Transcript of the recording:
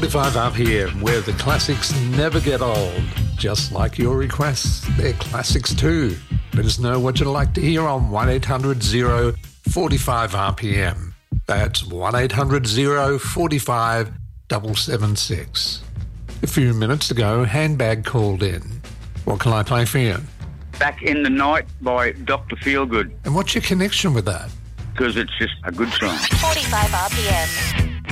45 RPM, where the classics never get old. Just like your requests, they're classics too. Let us know what you'd like to hear on 1-800-045 RPM. That's 1-800-045 776. A few minutes ago, Handbag called in. What can I play for you? Back in the Night by Dr. Feelgood. And what's your connection with that? Because it's just a good song. 45 RPM.